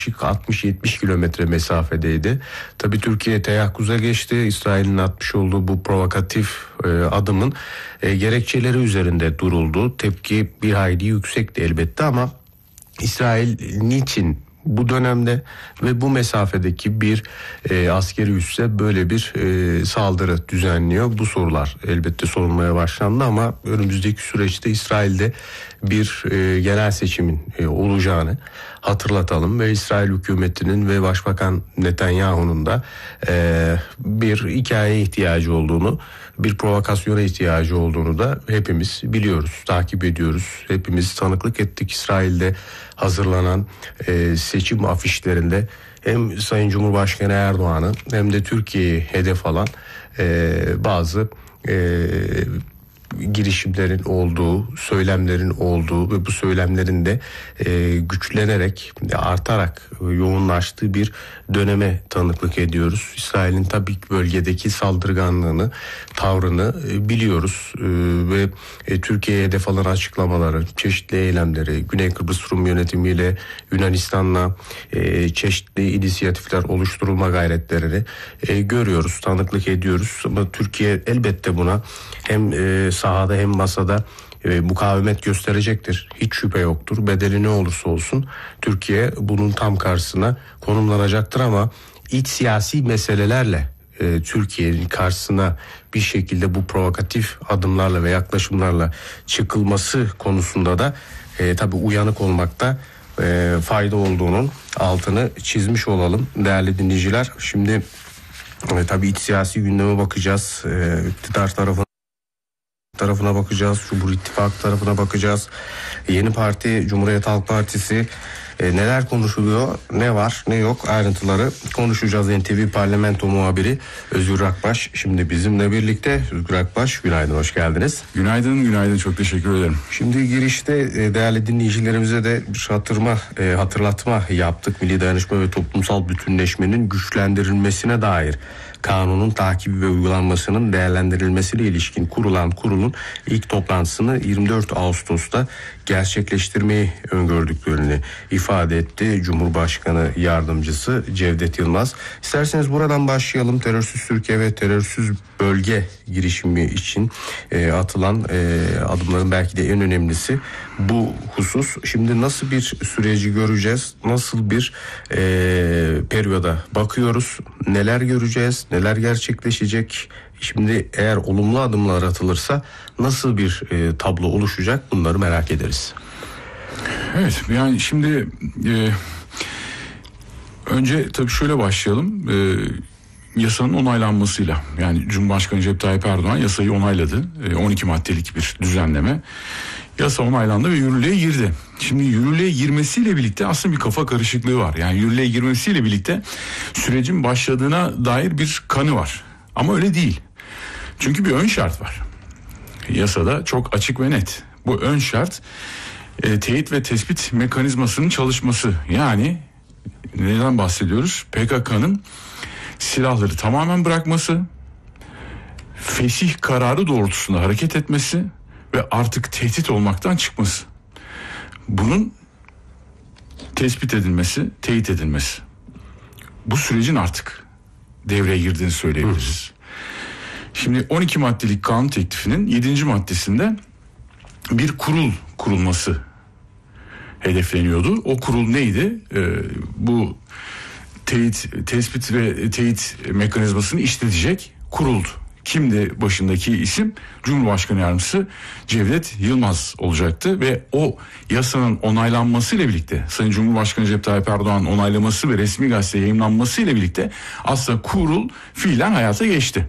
60-70 kilometre mesafedeydi. Tabii Türkiye teyakkuza geçti. İsrail'in atmış olduğu bu provokatif adımın gerekçeleri üzerinde duruldu. Tepki bir hayli yüksekti elbette ama İsrail niçin bu dönemde ve bu mesafedeki bir askeri üsse böyle bir saldırı düzenliyor? Bu sorular elbette sorulmaya başlandı ama önümüzdeki süreçte İsrail'de bir genel seçimin olacağını hatırlatalım ve İsrail hükümetinin ve Başbakan Netanyahu'nun da bir hikayeye ihtiyacı olduğunu, bir provokasyona ihtiyacı olduğunu da hepimiz biliyoruz, takip ediyoruz. Hepimiz tanıklık ettik İsrail'de hazırlanan seçim afişlerinde hem Sayın Cumhurbaşkanı Erdoğan'ın hem de Türkiye'yi hedef alan bazı girişimlerin olduğu, söylemlerin olduğu ve bu söylemlerin de güçlenerek, artarak yoğunlaştığı bir döneme tanıklık ediyoruz. İsrail'in tabii ki bölgedeki saldırganlığını, tavrını biliyoruz ve Türkiye'ye hedef alan açıklamaları, çeşitli eylemleri, Güney Kıbrıs Rum yönetimiyle Yunanistan'la çeşitli inisiyatifler oluşturulma gayretlerini görüyoruz, tanıklık ediyoruz. Ama Türkiye elbette buna hem sahada hem masada mukavemet gösterecektir. Hiç şüphe yoktur. Bedeli ne olursa olsun Türkiye bunun tam karşısına konumlanacaktır ama iç siyasi meselelerle Türkiye'nin karşısına bir şekilde bu provokatif adımlarla ve yaklaşımlarla çıkılması konusunda da tabii uyanık olmakta fayda olduğunun altını çizmiş olalım değerli dinleyiciler. Şimdi tabii iç siyasi gündeme bakacağız. İktidar tarafına bakacağız. Cumhur İttifakı tarafına bakacağız. Yeni parti Cumhuriyet Halk Partisi neler konuşuluyor, ne var ne yok ayrıntıları konuşacağız. NTV Parlamento muhabiri Özgür Akbaş şimdi bizimle birlikte. Özgür Akbaş, günaydın, hoş geldiniz. Günaydın, çok teşekkür ederim. Şimdi girişte değerli dinleyicilerimize de bir hatırlatma yaptık. Milli Dayanışma ve Toplumsal Bütünleşmenin güçlendirilmesine dair kanunun takibi ve uygulanmasının değerlendirilmesiyle ilişkin kurulan kurulun ilk toplantısını 24 Ağustos'ta gerçekleştirmeyi öngördüklerini ifade etti Cumhurbaşkanı Yardımcısı Cevdet Yılmaz. İsterseniz buradan başlayalım. Terörsüz Türkiye ve terörsüz bölge girişimi için atılan adımların belki de en önemlisi bu husus. Şimdi nasıl bir süreci göreceğiz? Nasıl bir periyoda bakıyoruz? Neler göreceğiz? Neler gerçekleşecek? Şimdi eğer olumlu adımlar atılırsa nasıl bir tablo oluşacak? Bunları merak ederiz. Evet, yani şimdi önce tabii şöyle başlayalım. Yasanın onaylanmasıyla, yani Cumhurbaşkanı Recep Tayyip Erdoğan yasayı onayladı. 12 maddelik bir düzenleme. Yasa onaylandı ve yürürlüğe girdi. Şimdi yürürlüğe girmesiyle birlikte aslında bir kafa karışıklığı var. Yani yürürlüğe girmesiyle birlikte sürecin başladığına dair bir kanı var. Ama öyle değil. Çünkü bir ön şart var. Yasada çok açık ve net. Bu ön şart teyit ve tespit mekanizmasının çalışması. Yani neden bahsediyoruz? PKK'nın silahları tamamen bırakması, fesih kararı doğrultusunda hareket etmesi ve artık tehdit olmaktan çıkması. Bunun tespit edilmesi, teyit edilmesi. Bu sürecin artık devreye girdiğini söyleyebiliriz. Şimdi 12 maddelik kanun teklifinin 7. maddesinde bir kurul kurulması hedefleniyordu. O kurul neydi? Bu tespit ve teyit mekanizmasını işletecek kuruldu. Kimdi başındaki isim? Cumhurbaşkanı Yardımcısı Cevdet Yılmaz olacaktı ve o yasanın onaylanmasıyla birlikte, Sayın Cumhurbaşkanı Recep Tayyip Erdoğan'ın onaylaması ve resmi gazetede yayımlanmasıyla birlikte aslında kurul fiilen hayata geçti.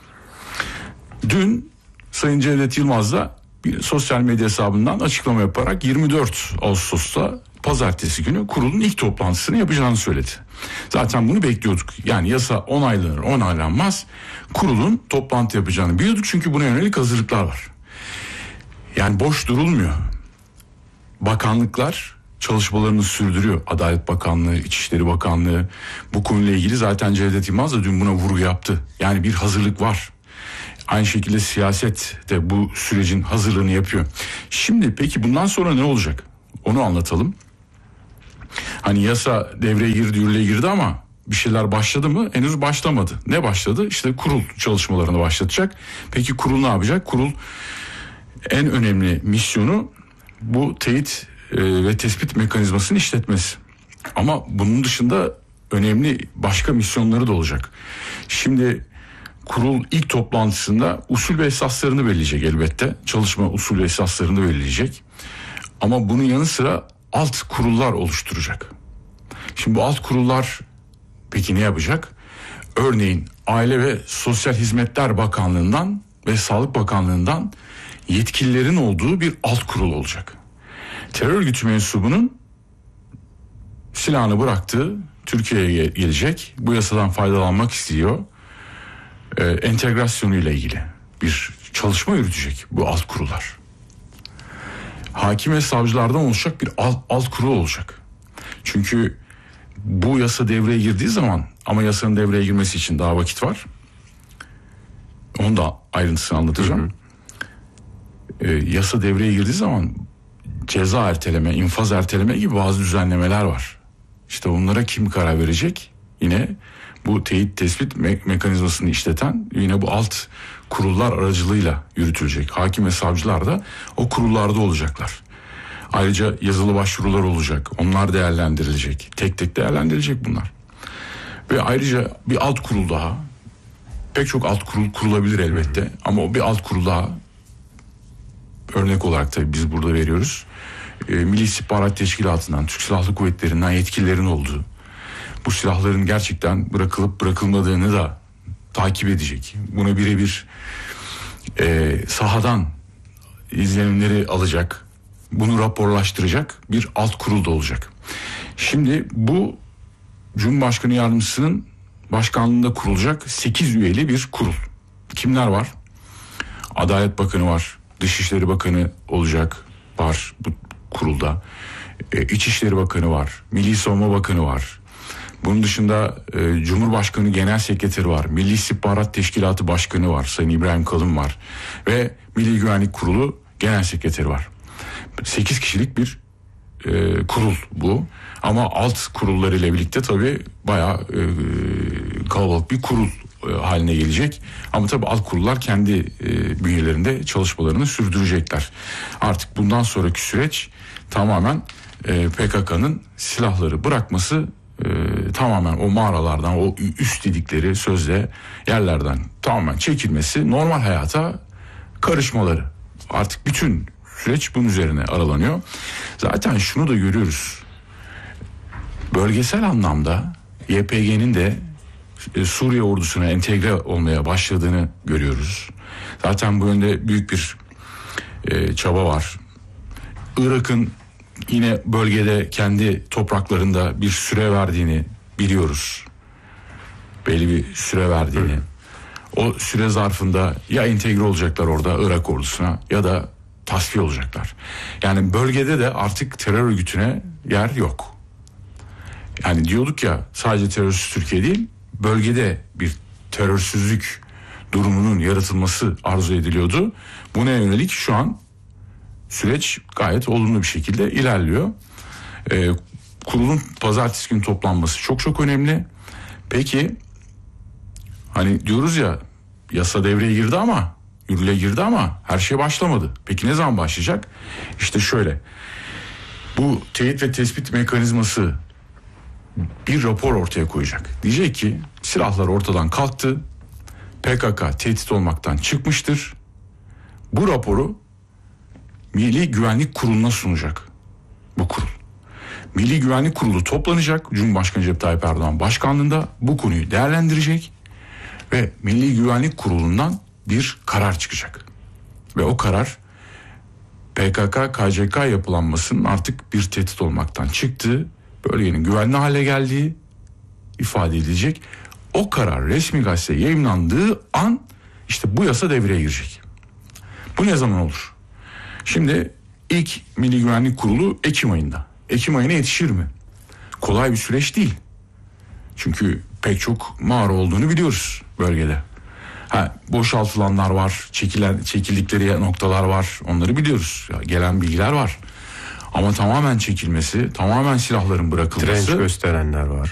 Dün Sayın Cevdet Yılmaz da bir sosyal medya hesabından açıklama yaparak 24 Ağustos'ta pazartesi günü kurulun ilk toplantısını yapacağını söyledi. Zaten bunu bekliyorduk. Yani yasa onaylanır onaylanmaz kurulun toplantı yapacağını biliyorduk. Çünkü buna yönelik hazırlıklar var. Yani boş durulmuyor. Bakanlıklar çalışmalarını sürdürüyor. Adalet Bakanlığı, İçişleri Bakanlığı bu konuyla ilgili zaten Cevdet Yılmaz da dün buna vurgu yaptı. Yani bir hazırlık var. Aynı şekilde siyaset de bu sürecin hazırlığını yapıyor. Şimdi peki bundan sonra ne olacak? Onu anlatalım. Hani yasa devreye girdi, yürürlüğe girdi ama bir şeyler başladı mı? Henüz başlamadı. Ne başladı? İşte kurul çalışmalarını başlatacak. Peki kurul ne yapacak? Kurul en önemli misyonu bu teyit ve tespit mekanizmasını işletmesi. Ama bunun dışında önemli başka misyonları da olacak. Şimdi kurul ilk toplantısında usul ve esaslarını belirleyecek elbette. Çalışma usul ve esaslarını belirleyecek. Ama bunun yanı sıra alt kurullar oluşturacak. Şimdi bu alt kurullar peki ne yapacak? Örneğin Aile ve Sosyal Hizmetler Bakanlığı'ndan ve Sağlık Bakanlığı'ndan yetkililerin olduğu bir alt kurul olacak. Terör örgütü mensubunun silahını bıraktığı Türkiye'ye gelecek, bu yasadan faydalanmak istiyor, entegrasyonuyla ilgili bir çalışma yürütecek bu alt kurullar. Hakim ve savcılardan oluşacak bir alt kurul olacak. Çünkü bu yasa devreye girdiği zaman, ama yasanın devreye girmesi için daha vakit var. Onu da ayrıntısını anlatacağım. Yasa devreye girdiği zaman ceza erteleme, infaz erteleme gibi bazı düzenlemeler var. İşte bunlara kim karar verecek? Yine bu teyit tespit mekanizmasını işleten yine bu alt kurullar aracılığıyla yürütülecek. Hakim ve savcılar da o kurullarda olacaklar. Ayrıca yazılı başvurular olacak. Onlar değerlendirilecek. Tek tek değerlendirilecek bunlar. Ve ayrıca bir alt kurul daha. Pek çok alt kurul kurulabilir elbette. Ama o bir alt kurul daha, örnek olarak tabii biz burada veriyoruz. Milli İstihbarat Teşkilatı'ndan, Türk Silahlı Kuvvetleri'nden yetkililerin olduğu, bu silahların gerçekten bırakılıp bırakılmadığını da takip edecek. Buna birebir sahadan izlenimleri alacak, bunu raporlaştıracak bir alt kurul da olacak. Şimdi bu Cumhurbaşkanı Yardımcısının başkanlığında kurulacak 8 üyeli bir kurul. Kimler var? Adalet Bakanı var, Dışişleri Bakanı var bu kurulda. İçişleri Bakanı var, Milli Savunma Bakanı var. Bunun dışında Cumhurbaşkanı Genel Sekreteri var, Milli İstihbarat Teşkilatı Başkanı var, Sayın İbrahim Kalın var ve Milli Güvenlik Kurulu Genel Sekreteri var. 8 kişilik bir kurul bu. Ama alt kurullarıyla birlikte tabii bayağı kalabalık bir kurul haline gelecek. Ama tabii alt kurullar kendi bünyelerinde çalışmalarını sürdürecekler. Artık bundan sonraki süreç tamamen PKK'nın silahları bırakması, tamamen o mağaralardan, o üst dedikleri sözde yerlerden tamamen çekilmesi, normal hayata karışmaları. Artık bütün süreç bunun üzerine aralanıyor. Zaten şunu da görüyoruz. Bölgesel anlamda YPG'nin de Suriye ordusuna entegre olmaya başladığını görüyoruz. Zaten bu yönde büyük bir çaba var. Irak'ın yine bölgede kendi topraklarında bir süre verdiğini biliyoruz. Belli bir süre verdiğini. O süre zarfında ya entegre olacaklar orada Irak ordusuna ya da tasfiye olacaklar. Yani bölgede de artık terör örgütüne yer yok. Yani diyorduk ya, sadece terörsüz Türkiye değil, bölgede bir terörsüzlük durumunun yaratılması arzu ediliyordu. Buna yönelik şu an süreç gayet olumlu bir şekilde ilerliyor. Kurulun pazartesi günü toplanması çok çok önemli. Peki hani diyoruz ya, yasa devreye girdi ama, yürürlüğe girdi ama her şey başlamadı. Peki ne zaman başlayacak? İşte şöyle, bu teyit ve tespit mekanizması bir rapor ortaya koyacak. Diyecek ki silahlar ortadan kalktı, PKK tehdit olmaktan çıkmıştır. Bu raporu Milli Güvenlik Kurulu'na sunacak bu kurul. Milli Güvenlik Kurulu toplanacak, Cumhurbaşkanı Recep Tayyip Erdoğan başkanlığında bu konuyu değerlendirecek ve Milli Güvenlik Kurulu'ndan bir karar çıkacak. Ve o karar PKK-KCK yapılanmasının artık bir tehdit olmaktan çıktığı, bölgenin güvenli hale geldiği ifade edilecek. O karar resmi gazeteye yayımlandığı an işte bu yasa devreye girecek. Bu ne zaman olur? Şimdi ilk Milli Güvenlik Kurulu Ekim ayında. Ekim ayına yetişir mi? Kolay bir süreç değil. Çünkü pek çok mağara olduğunu biliyoruz bölgede. Boşaltılanlar var, çekildikleri noktalar var. Onları biliyoruz. Gelen bilgiler var. Ama tamamen çekilmesi, tamamen silahların bırakılması. Direnç gösterenler var.